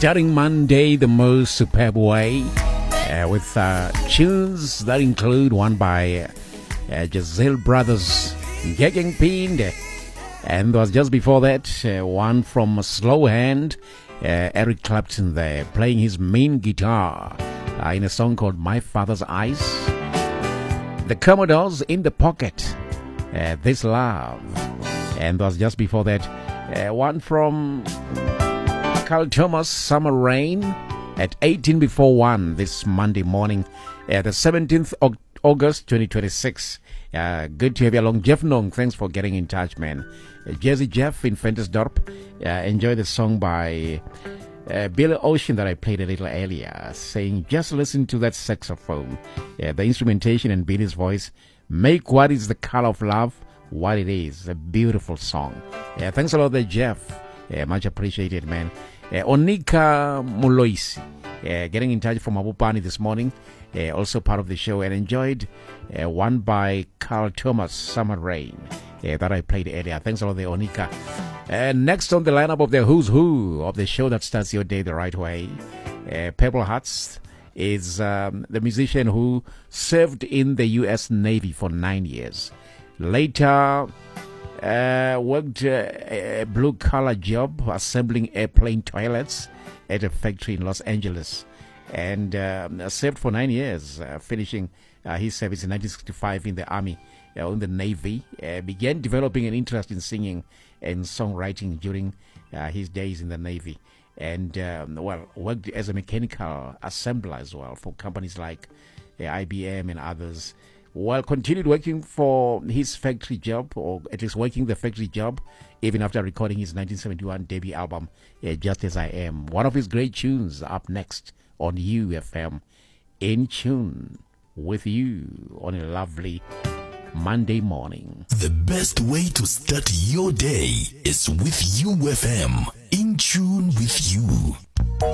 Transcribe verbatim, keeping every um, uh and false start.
Starting Monday the most superb way uh, with uh, tunes that include one by uh, Giselle Brothers, Gegeng Pinde, and was just before that uh, one from Slow Hand, uh, Eric Clapton there playing his main guitar uh, in a song called My Father's Eyes. The Commodores, In the Pocket, uh, This Love, and was just before that uh, one from Carl Thomas, Summer Rain, at eighteen before one this Monday morning, uh, the seventeenth of August twenty twenty-six. Uh, good to have you along. Jeff Nong, thanks for getting in touch, man. Uh, Jersey Jeff in Ventersdorp, uh, enjoy the song by uh, Billy Ocean that I played a little earlier, saying just listen to that saxophone. Uh, the instrumentation and Billy's voice make what is the color of love what it is. A beautiful song. Uh, thanks a lot there, Jeff. Uh, much appreciated, man. Uh, Onika Muloisi, uh, getting in touch from Abupani this morning, uh, also part of the show, and enjoyed uh, one by Carl Thomas, Summer Rain, uh, that I played earlier. Thanks a lot, the Onika. Uh, next on the lineup of the Who's Who of the show that starts your day the right way, uh, Purple Hearts is um, the musician who served in the U S Navy for nine years. Later, Uh, worked uh, a blue-collar job assembling airplane toilets at a factory in Los Angeles, and um, served for nine years, uh, finishing uh, his service in nineteen sixty-five in the Army, uh, in the Navy. Uh, began developing an interest in singing and songwriting during uh, his days in the Navy, and um, well, worked as a mechanical assembler as well for companies like uh, I B M and others. While continued working for his factory job, or at least working the factory job, even after recording his nineteen seventy-one debut album, uh, Just As I Am. One of his great tunes up next on U F M, In Tune with you on a lovely Monday morning. The best way to start your day is with U F M, In Tune with you.